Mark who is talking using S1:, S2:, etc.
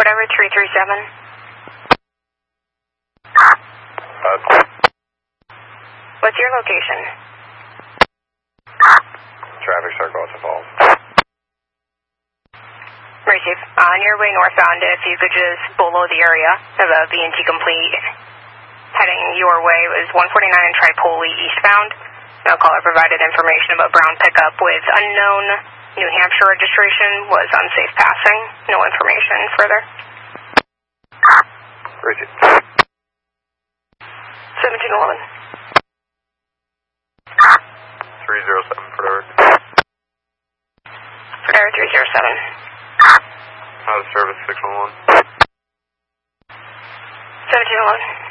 S1: whatever, 337. What's your location?
S2: Traffic circle at the Falls.
S1: Receive. On your way northbound, if you could just below the area of a B&T complete, heading your way was 149 and Tripoli eastbound. No caller provided information about brown pickup with unknown New Hampshire registration, was unsafe passing. No information further.
S2: Bridget.
S1: 1711.
S2: 307 for Eric.
S1: Air 307.
S2: Out of service 611.
S1: 1711.